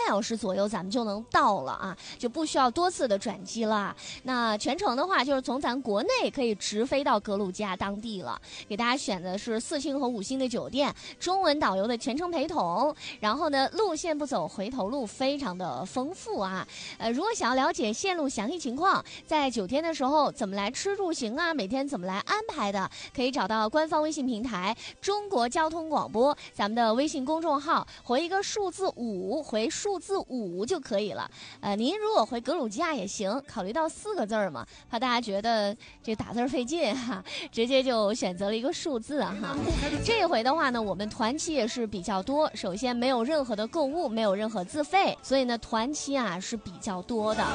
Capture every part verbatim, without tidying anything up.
小时左右咱们就能到了啊，就不需要多次的转机了。那全程的话就是从咱国内可以直飞到格鲁吉亚当地了，给大家选的是四星和五星的酒店，中文导游的全程陪同，然后呢路线不走回头路，非常的丰富啊。呃，如果想要了解线路详细情况，在九天的时候怎么来吃住行啊，每天怎么来安排的，可以找到官方微信平台中国交通广播，咱们的微信公众号回一个数字五，回数字五就可以了。呃，您如果回格鲁吉亚也行，考虑到四个字儿嘛，怕大家觉得这打字费劲哈，直接就选择了一个数字啊哈。这回的话呢，我们团期也是比较多，首先没有任何的购物，没有任何自费，所以呢团期啊是比较多的。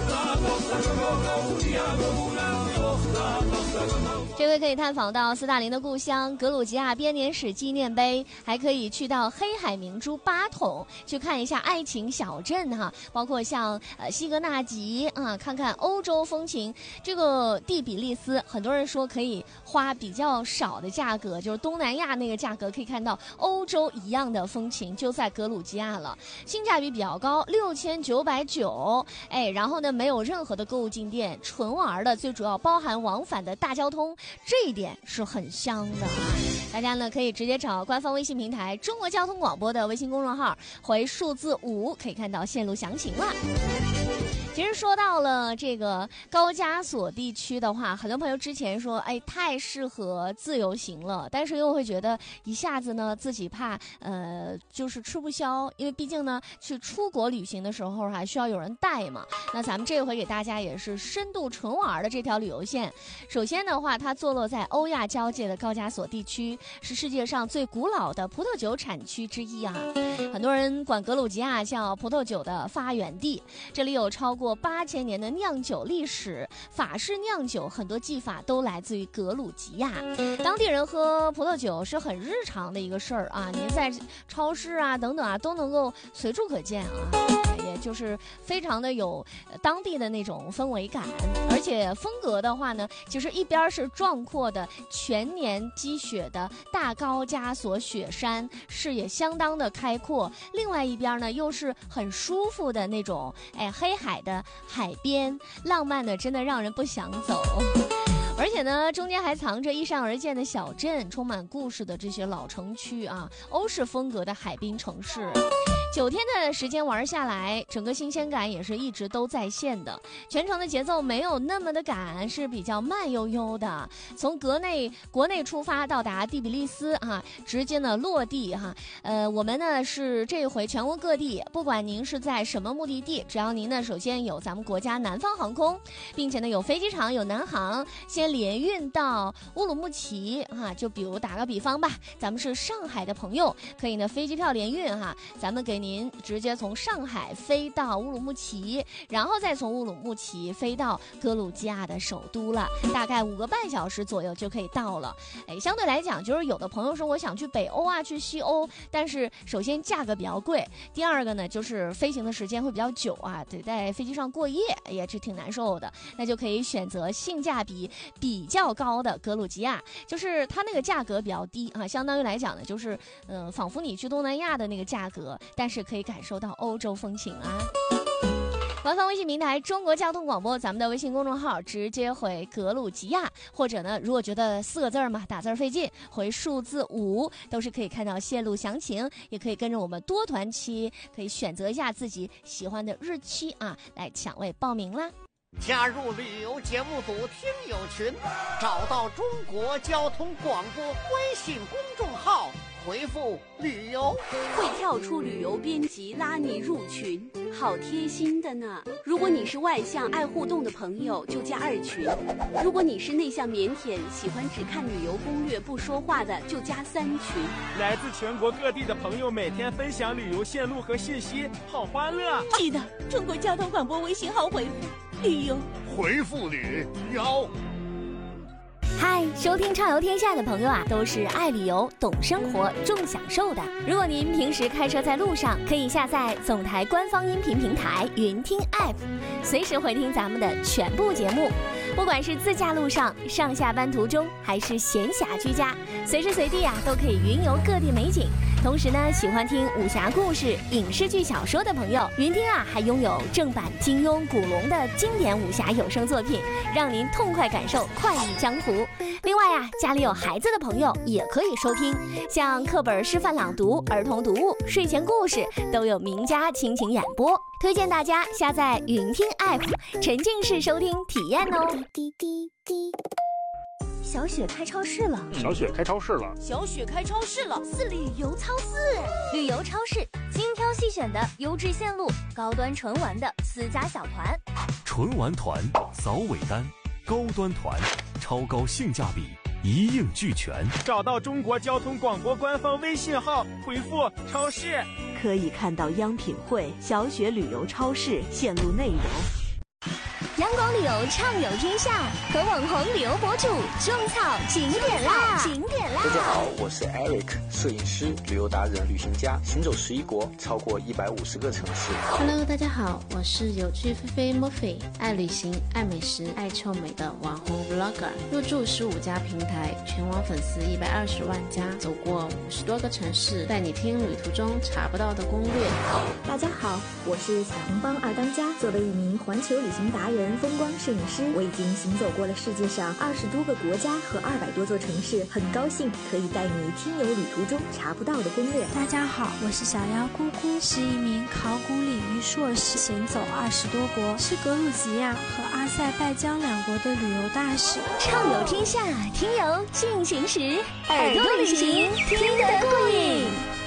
这回可以探访到斯大林的故乡格鲁吉亚编年史纪念碑，还可以去到黑海明珠八筒去看一下爱情小镇哈，包括像呃西格纳吉啊，看看欧洲风情。这个第比利斯，很多人说可以花比较少的价格，就是东南亚那个价格，可以看到欧洲一样的风情，就在格鲁吉亚了，性价比比较高，六千九百九，哎，然后呢没有任何的购物进店，纯玩的，最主要包含往返的大交通，这一点是很香的啊！大家呢可以直接找官方微信平台中国交通广播的微信公众号，回数字五，可以看到线路详情了。其实说到了这个高加索地区的话，很多朋友之前说哎太适合自由行了，但是又会觉得一下子呢自己怕呃就是吃不消，因为毕竟呢去出国旅行的时候还需要有人带嘛。那咱们这回给大家也是深度纯玩的这条旅游线。首先的话，它坐落在欧亚交界的高加索地区，是世界上最古老的葡萄酒产区之一啊。很多人管格鲁吉亚叫葡萄酒的发源地，这里有超过八千年的酿酒历史，法式酿酒很多技法都来自于格鲁吉亚。当地人喝葡萄酒是很日常的一个事儿啊，您在超市啊等等啊都能够随处可见啊，也就是非常的有当地的那种氛围感。而且风格的话呢，其实一边是壮阔的全年积雪的大高加索雪山，视野相当的开阔，另外一边呢又是很舒服的那种哎黑海的海边，浪漫的真的让人不想走。而且呢中间还藏着一闪而见的小镇，充满故事的这些老城区啊，欧式风格的海滨城市。九天的时间玩下来，整个新鲜感也是一直都在线的，全程的节奏没有那么的赶，是比较慢悠悠的。从国内国内出发到达第比利斯啊，直接呢落地哈。呃，我们呢是这回全国各地，不管您是在什么目的地，只要您呢首先有咱们国家南方航空，并且呢有飞机场有南航，先联运到乌鲁木齐哈。就比如打个比方吧，咱们是上海的朋友，可以呢飞机票联运哈，咱们给您直接从上海飞到乌鲁木齐，然后再从乌鲁木齐飞到格鲁吉亚的首都了，大概五个半小时左右就可以到了。哎，相对来讲，就是有的朋友说我想去北欧啊，去西欧，但是首先价格比较贵，第二个呢就是飞行的时间会比较久啊，得在飞机上过夜，也是挺难受的。那就可以选择性价比比较高的格鲁吉亚，就是它那个价格比较低啊，相当于来讲呢，就是嗯、呃，仿佛你去东南亚的那个价格，但是可以感受到欧洲风情啊。官方微信平台中国交通广播，咱们的微信公众号直接回格鲁吉亚，或者呢如果觉得四个字嘛打字费劲，回数字五，都是可以看到线路详情，也可以跟着我们多团期，可以选择一下自己喜欢的日期啊，来抢位报名啦。 加入旅游节目组听友群，找到中国交通广播微信公众号，回复旅游， 会跳出旅游编辑拉你入群，好贴心的呢。如果你是外向爱互动的朋友，就加二群；如果你是内向腼腆喜欢只看旅游攻略不说话的，就加三群。 来自全国各地的朋友每天分享旅游线路和信息，好欢乐。 记得中国交通广播微信号回复旅游， 回复旅游。 嗨，收听畅游天下的朋友啊，都是爱旅游、懂生活、重享受的。如果您平时开车在路上，可以下载总台官方音频平台云听 App， 随时回听咱们的全部节目。不管是自驾路上、上下班途中，还是闲暇居家，随时随地啊都可以云游各地美景， 同时呢，喜欢听武侠故事、影视剧小说的朋友，云听啊还拥有正版金庸、古龙的经典武侠有声作品，让您痛快感受快意江湖。另外啊，家里有孩子的朋友也可以收听，像课本示范朗读、儿童读物、睡前故事都有名家倾情演播，推荐大家下载云听 App， 沉浸式收听体验哦。滴滴滴。小雪开超市了， 小雪开超市了， 小雪开超市了， 是旅游超市。旅游超市，精挑细选的优质线路，高端纯玩的私家小团， 纯玩团扫尾单，高端团超高性价比，一应俱全。 找到中国交通广播官方微信号，回复超市， 可以看到央品汇、小雪旅游超市线路内容。 阳光旅游畅游天下，和网红旅游博主种草景点啦！景点啦！ 大家好，我是 Eric， 摄影师、旅游达人、旅行家，行走十一国，超过一百五十个城市。 Hello， 大家好，我是有趣菲菲 Murphy， 爱旅行、爱美食、爱臭美的网红 Vlogger， 入驻十五家平台，全网粉丝一百二十万加，走过五十多个城市，带你听旅途中查不到的攻略。 大家好，我是小红帮二当家，作为一名环球旅行达人、风光摄影师，我已经行走过了世界上二十多个国家和二百多座城市，很高兴可以带你听游旅途中查不到的攻略。 大家好，我是小妖姑姑，是一名考古领域硕士，行走二十多国，是格鲁吉亚和阿塞拜疆两国的旅游大使。 畅游天下，听游进行时，耳朵旅行听得过瘾。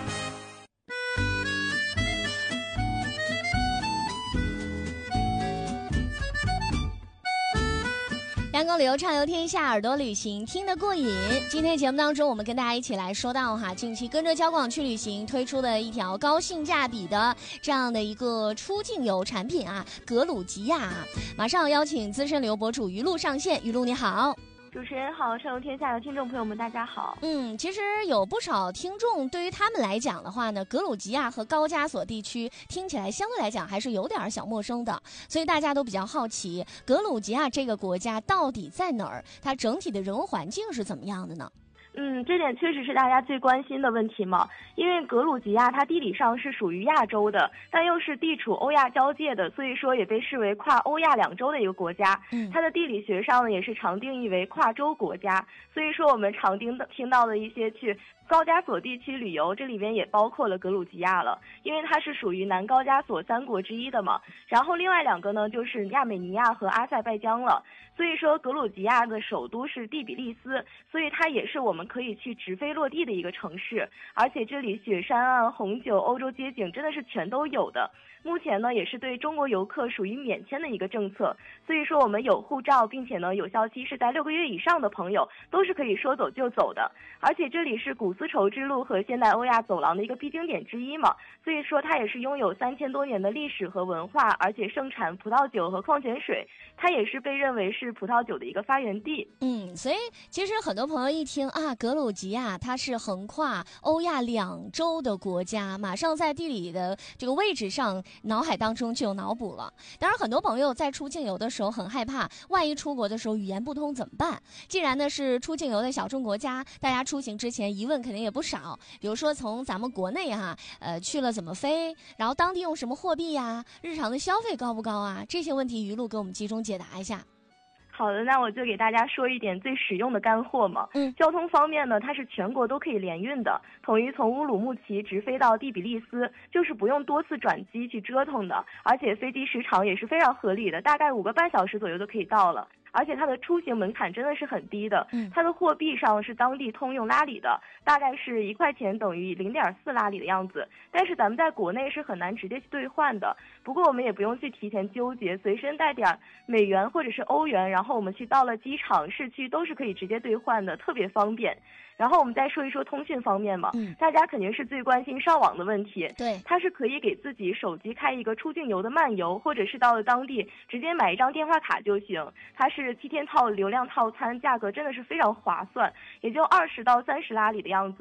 阳光旅游畅游天下，耳朵旅行听得过瘾。今天节目当中，我们跟大家一起来说到哈，近期跟着交广去旅行推出的一条高性价比的这样的一个出境游产品啊，格鲁吉亚。马上邀请资深旅游博主于露上线，于露你好。 主持人好，畅游天下的听众朋友们大家好。 嗯，其实有不少听众对于他们来讲的话呢，格鲁吉亚和高加索地区听起来相对来讲还是有点小陌生的，所以大家都比较好奇格鲁吉亚这个国家到底在哪儿，它整体的人文环境是怎么样的呢？ 嗯，这点确实是大家最关心的问题嘛。因为格鲁吉亚它地理上是属于亚洲的，但又是地处欧亚交界的，所以说也被视为跨欧亚两洲的一个国家。嗯，它的地理学上呢也是常定义为跨洲国家，所以说我们常听的听到的一些去高加索地区旅游，这里边也包括了格鲁吉亚了，因为它是属于南高加索三国之一的嘛。然后另外两个呢就是亚美尼亚和阿塞拜疆了。所以说格鲁吉亚的首都是第比利斯，所以它也是我们可以去直飞落地的一个城市，而且这里雪山啊、红酒、欧洲街景真的是全都有的。目前呢也是对中国游客属于免签的一个政策，所以说我们有护照并且呢有效期是在六个月以上的朋友都是可以说走就走的。而且这里是古丝绸之路和现代欧亚走廊的一个必经点之一嘛，所以说它也是拥有三千多年的历史和文化，而且盛产葡萄酒和矿泉水，它也是被认为是葡萄酒的一个发源地。 嗯，所以其实很多朋友一听啊，格鲁吉亚它是横跨欧亚两洲的国家，马上在地理的这个位置上脑海当中就有脑补了。当然很多朋友在出境游的时候很害怕，万一出国的时候语言不通怎么办？既然呢是出境游的小众国家，大家出行之前疑问肯定也不少，比如说从咱们国内哈、啊，呃去了怎么飞，然后当地用什么货币呀，日常的消费高不高啊，这些问题于露给我们集中解答一下。 好的，那我就给大家说一点最实用的干货嘛。嗯，交通方面呢，它是全国都可以联运的，统一从乌鲁木齐直飞到第比利斯，就是不用多次转机去折腾的，而且飞机时长也是非常合理的，大概五个半小时左右就可以到了。而且它的出行门槛真的是很低的，它的货币上是当地通用拉里的，大概是一块钱等于零点四拉里的样子。但是咱们在国内是很难直接去兑换的，不过我们也不用去提前纠结，随身带点美元或者是欧元，然后我们去到了机场、市区都是可以直接兑换的，特别方便。然后我们再说一说通讯方面嘛，嗯，大家肯定是最关心上网的问题。对，它是可以给自己手机开一个出境游的漫游，或者是到了当地直接买一张电话卡就行。它是七天套流量套餐，价格真的是非常划算，也就二十到三十拉里的样子。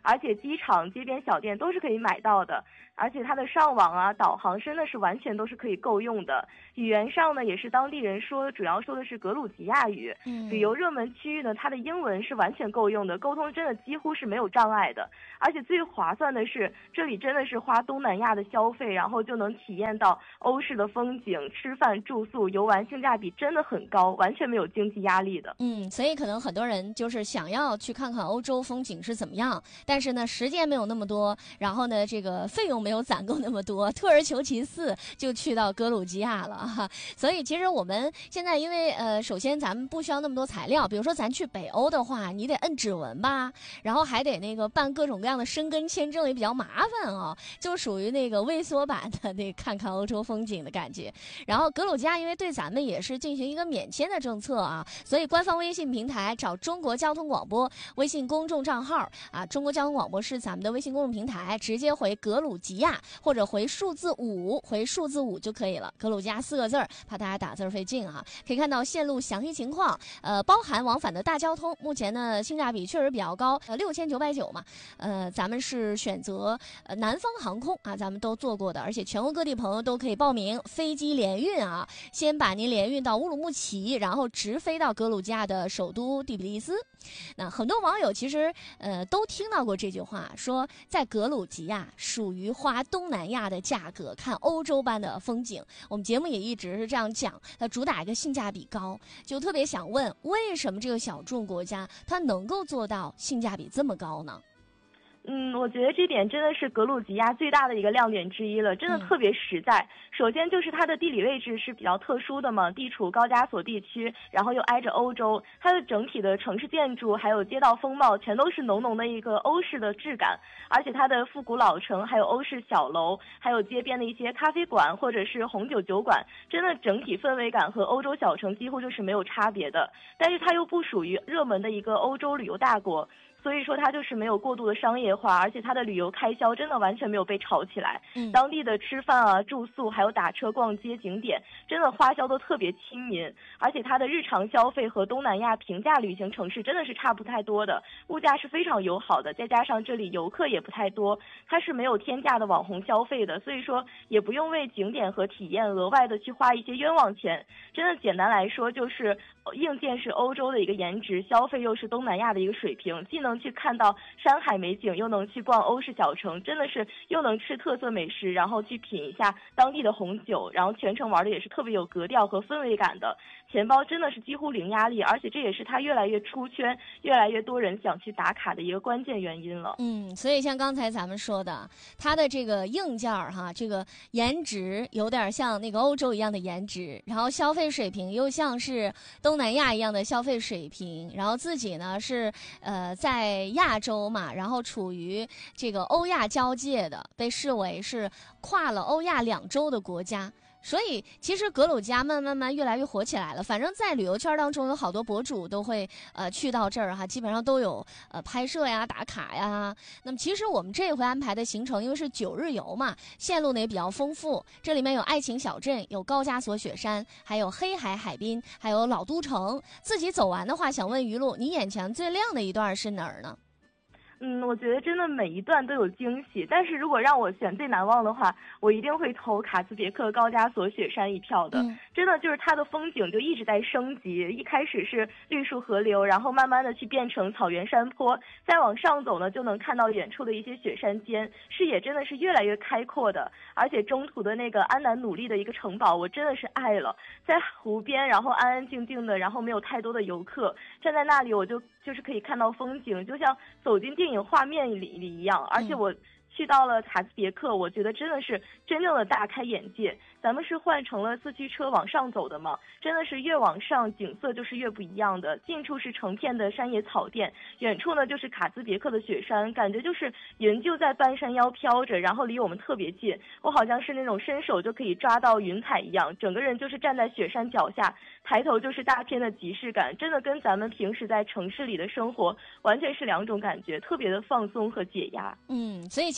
而且机场、街边小店都是可以买到的。而且它的上网啊、导航真的是完全都是可以够用的。语言上呢，也是当地人说，主要说的是格鲁吉亚语。嗯，旅游热门区域呢，它的英文是完全够用的，沟通真的几乎是没有障碍的。而且最划算的是，这里真的是花东南亚的消费，然后就能体验到欧式的风景、吃饭、住宿、游玩，性价比真的很高，完全没有经济压力的。 嗯，所以可能很多人就是想要去看看欧洲风景是怎么样，但是呢，时间没有那么多，然后呢，这个费用没有攒够那么多，退而求其次就去到格鲁吉亚了哈。所以其实我们现在因为呃，首先咱们不需要那么多材料，比如说咱去北欧的话，你得摁指纹吧，然后还得那个办各种各样的申根签证，也比较麻烦啊、哦，就属于那个微缩版的那看看欧洲风景的感觉。然后格鲁吉亚因为对咱们也是进行一个免签的政策啊，所以官方微信平台找中国交通广播微信公众账号啊，中国交通广播是咱们的微信公众平台，直接回格鲁吉亚或者回数字五，回数字五就可以了。格鲁吉亚四个字儿，怕大家打字费劲啊。可以看到线路详细情况，呃，包含往返的大交通，目前呢性价比确实比较高，呃，六千九百九嘛，呃，咱们是选择呃南方航空啊，咱们都做过的，而且全国各地朋友都可以报名飞机联运啊，先把您联运到乌鲁木齐，然后直飞到格鲁吉亚的首都第比利斯。那很多网友其实呃都听到过这句话，说在格鲁吉亚属于花东南亚的价格看欧洲般的风景。我们节目也一直是这样讲，它主打一个性价比高，就特别想问，为什么这个小众国家它能够做到性价比这么高呢？ 嗯，我觉得这点真的是格鲁吉亚最大的一个亮点之一了，真的特别实在。嗯、首先就是它的地理位置是比较特殊的嘛，地处高加索地区，然后又挨着欧洲，它的整体的城市建筑还有街道风貌全都是浓浓的一个欧式的质感，而且它的复古老城，还有欧式小楼，还有街边的一些咖啡馆或者是红酒酒馆，真的整体氛围感和欧洲小城几乎就是没有差别的。但是它又不属于热门的一个欧洲旅游大国。所以说它就是没有过度的商业化，而且它的旅游开销真的完全没有被炒起来。嗯，当地的吃饭啊、住宿还有打车、逛街、景点，真的花销都特别亲民。而且它的日常消费和东南亚平价旅行城市真的是差不太多的，物价是非常友好的。再加上这里游客也不太多，它是没有天价的网红消费的，所以说也不用为景点和体验额外的去花一些冤枉钱。真的简单来说，就是硬件是欧洲的一个颜值，消费又是东南亚的一个水平，既能去看到山海美景，又能去逛欧式小城，真的是又能吃特色美食，然后去品一下当地的红酒，然后全程玩的也是特别有格调和氛围感的。钱包真的是几乎零压力，而且这也是它越来越出圈，越来越多人想去打卡的一个关键原因了。 嗯，所以像刚才咱们说的，它的这个硬件儿哈，这个颜值有点像那个欧洲一样的颜值，然后消费水平又像是东南亚一样的消费水平，然后自己呢是呃在亚洲嘛，然后处于这个欧亚交界的，被视为是跨了欧亚两洲的国家。所以其实格鲁吉亚慢慢慢越来越火起来了，反正在旅游圈当中有好多博主都会呃去到这儿哈，基本上都有呃拍摄呀、打卡呀。那么其实我们这回安排的行程因为是九日游嘛，线路呢也比较丰富，这里面有爱情小镇，有高加索雪山，还有黑海海滨，还有老都城。自己走完的话，想问于露，你眼前最亮的一段是哪儿呢？ 嗯，我觉得真的每一段都有惊喜，但是如果让我选最难忘的话，我一定会投卡兹别克高加索雪山一票的。嗯、真的就是它的风景就一直在升级，一开始是绿树河流，然后慢慢的去变成草原山坡，再往上走呢，就能看到远处的一些雪山间，视野真的是越来越开阔的。而且中途的那个安南努力的一个城堡，我真的是爱了，在湖边，然后安安静静的，然后没有太多的游客，站在那里我就就是可以看到风景，就像走进电影画面里里一样。而且我去到了卡兹别克，我觉得真的是真正的大开眼界。咱们是换成了四驱车往上走的嘛，真的是越往上景色就是越不一样的。近处是成片的山野草甸，远处呢就是卡兹别克的雪山，感觉就是云就在半山腰飘着，然后离我们特别近，我好像是那种伸手就可以抓到云彩一样，整个人就是站在雪山脚下，抬头就是大片的即视感，真的跟咱们平时在城市里的生活完全是两种感觉，特别的放松和解压。 嗯，所以其实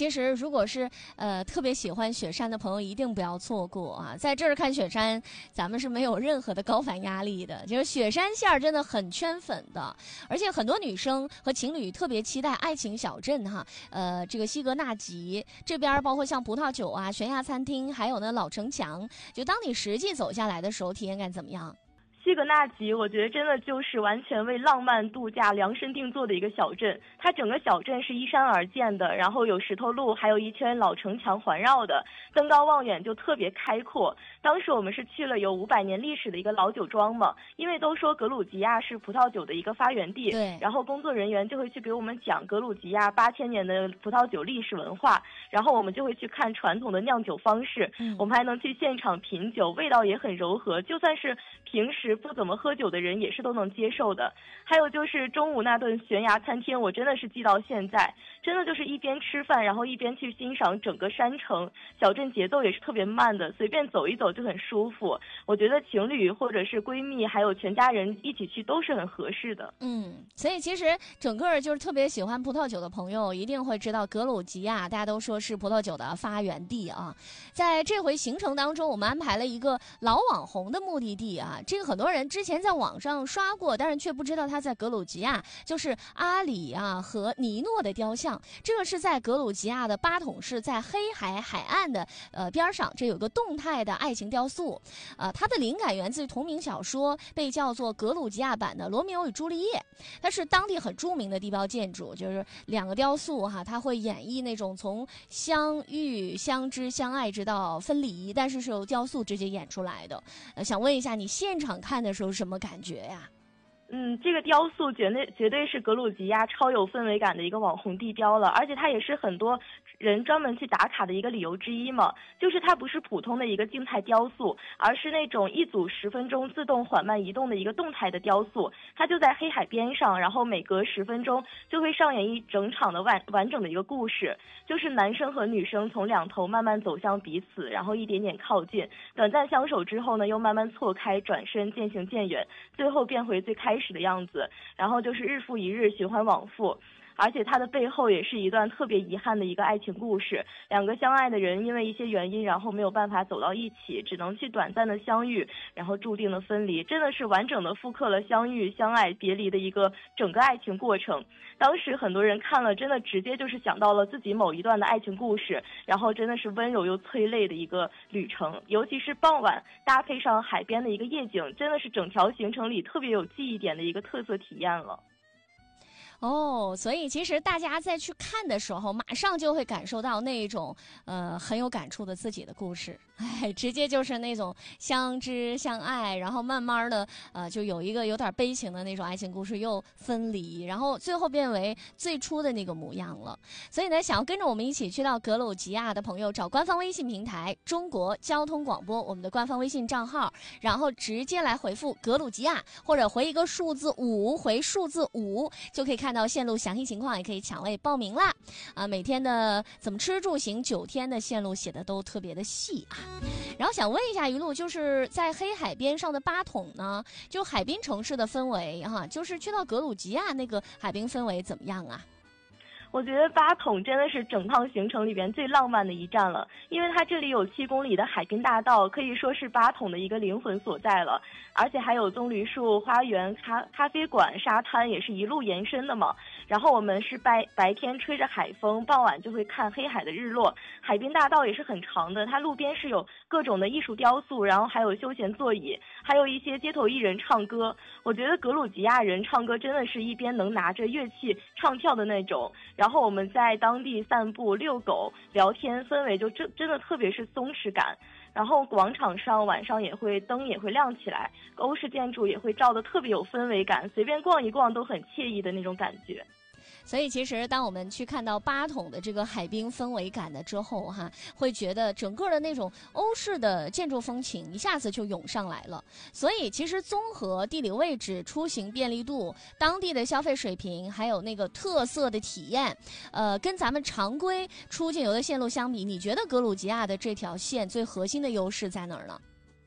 其实如果是呃特别喜欢雪山的朋友，一定不要错过啊！在这儿看雪山，咱们是没有任何的高反压力的，就是雪山线儿真的很圈粉的，而且很多女生和情侣特别期待爱情小镇哈，呃，这个西格纳吉这边包括像葡萄酒啊、悬崖餐厅，还有呢老城墙，就当你实际走下来的时候，体验感怎么样？ 西格纳吉，我觉得真的就是完全为浪漫度假量身定做的一个小镇。它整个小镇是依山而建的，然后有石头路，还有一圈老城墙环绕的，登高望远就特别开阔。当时我们是去了有五百年历史的一个老酒庄嘛，因为都说格鲁吉亚是葡萄酒的一个发源地， 对。 然后工作人员就会去给我们讲格鲁吉亚八千年的葡萄酒历史文化，然后我们就会去看传统的酿酒方式，嗯、我们还能去现场品酒，味道也很柔和，就算是平时不怎么喝酒的人也是都能接受的。还有就是中午那顿悬崖餐厅，我真的是记到现在，真的就是一边吃饭，然后一边去欣赏整个山城。小镇节奏也是特别慢的，随便走一走就很舒服。我觉得情侣或者是闺蜜还有全家人一起去都是很合适的。 嗯，所以其实整个就是特别喜欢葡萄酒的朋友一定会知道格鲁吉亚，大家都说是葡萄酒的发源地啊。在这回行程当中，我们安排了一个老网红的目的地啊，这个很多人之前在网上刷过，但是却不知道它在格鲁吉亚，就是阿里啊和尼诺的雕像。这个是在格鲁吉亚的巴统市，在黑海海岸的呃边上，这有个动态的爱情雕塑，呃，它的灵感源自同名小说，被叫做格鲁吉亚版的《罗密欧与朱丽叶》，它是当地很著名的地标建筑，就是两个雕塑哈，它会演绎那种从相遇、相知、相爱直到分离，但是是由雕塑直接演出来的。呃，想问一下，你现场看的时候什么感觉呀？ 嗯，这个雕塑绝对绝对是格鲁吉亚超有氛围感的一个网红地标了，而且它也是很多人专门去打卡的一个理由之一嘛。就是它不是普通的一个静态雕塑，而是那种一组十分钟自动缓慢移动的一个动态的雕塑。它就在黑海边上，然后每隔十分钟就会上演一整场的完完整的一个故事，就是男生和女生从两头慢慢走向彼此，然后一点点靠近，短暂相守之后呢，又慢慢错开，转身渐行渐远，最后变回最开始的样子，然后就是日复一日循环往复。而且它的背后也是一段特别遗憾的一个爱情故事，两个相爱的人因为一些原因，然后没有办法走到一起，只能去短暂的相遇，然后注定的分离，真的是完整的复刻了相遇、相爱、别离的一个整个爱情过程。当时很多人看了，真的直接就是想到了自己某一段的爱情故事，然后真的是温柔又催泪的一个旅程。尤其是傍晚搭配上海边的一个夜景，真的是整条行程里特别有记忆点的一个特色体验了。 哦，所以其实大家在去看的时候，马上就会感受到那种呃很有感触的自己的故事，哎，直接就是那种相知相爱，然后慢慢的呃就有一个有点悲情的那种爱情故事，又分离，然后最后变为最初的那个模样了。所以呢，想要跟着我们一起去到格鲁吉亚的朋友，找官方微信平台中国交通广播我们的官方微信账号，然后直接来回复格鲁吉亚，或者回一个数字五，回数字五就可以看到线路详细情况，也可以抢位报名啦。啊，每天的怎么吃住行九天的线路写的都特别的细啊。然后想问一下于露，就是在黑海边上的巴统呢，就海滨城市的氛围哈、啊，就是去到格鲁吉亚那个海滨氛围怎么样啊？ 我觉得巴统真的是整趟行程里边最浪漫的一站了，因为它这里有七公里的海滨大道，可以说是巴统的一个灵魂所在了。而且还有棕榈树花园、咖咖啡馆、沙滩，也是一路延伸的嘛。然后我们是白白天吹着海风，傍晚就会看黑海的日落。海滨大道也是很长的，它路边是有各种的艺术雕塑，然后还有休闲座椅，还有一些街头艺人唱歌。我觉得格鲁吉亚人唱歌真的是一边能拿着乐器唱跳的那种。然后我们在当地散步、遛狗、聊天，氛围就真真的特别是松弛感。然后广场上晚上也会灯也会亮起来，欧式建筑也会照得特别有氛围感，随便逛一逛都很惬意的那种感觉。 所以其实当我们去看到巴统的这个海滨氛围感的之后哈，会觉得整个的那种欧式的建筑风情一下子就涌上来了。所以其实综合地理位置、出行便利度、当地的消费水平，还有那个特色的体验，呃，跟咱们常规出境游的线路相比，你觉得格鲁吉亚的这条线最核心的优势在哪儿呢？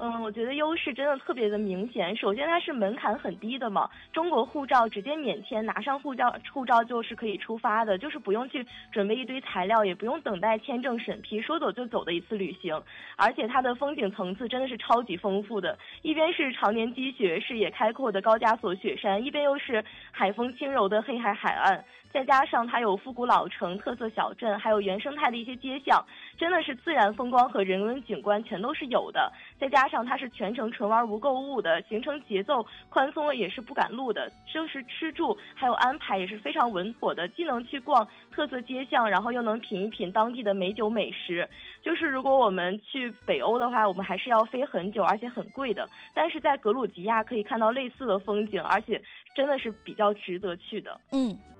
嗯，我觉得优势真的特别的明显。首先，它是门槛很低的嘛，中国护照直接免签，拿上护照，护照就是可以出发的，就是不用去准备一堆材料，也不用等待签证审批，说走就走的一次旅行。而且它的风景层次真的是超级丰富的，一边是常年积雪、视野开阔的高加索雪山，一边又是海风轻柔的黑海海岸。再加上它有复古老城、特色小镇，还有原生态的一些街巷，真的是自然风光和人文景观全都是有的。再加上它是全程纯玩无购物的，行程节奏宽松了也是不赶路的，就是吃住还有安排也是非常稳妥的，既能去逛特色街巷，然后又能品一品当地的美酒美食。就是如果我们去北欧的话，我们还是要飞很久，而且很贵的。但是在格鲁吉亚可以看到类似的风景，而且真的是比较值得去的。 嗯。